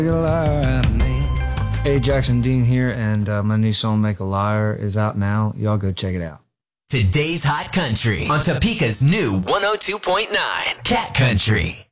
Hey, Jackson Dean here, and my new song "Make a Liar" is out now. Y'all go check it out. Today's Hot Country on Topeka's new 102.9 Cat Country.